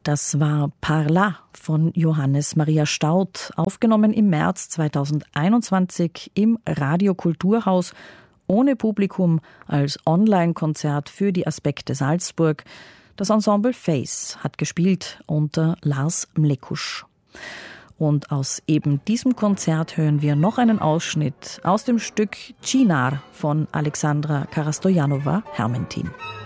Das war Parla von Johannes Maria Staudt, aufgenommen im März 2021 im Radio Kulturhaus, ohne Publikum, als Online-Konzert für die Aspekte Salzburg. Das Ensemble Face hat gespielt unter Lars Mlekusch. Und aus eben diesem Konzert hören wir noch einen Ausschnitt aus dem Stück Chinar von Alexandra Karastojanova-Hermentin.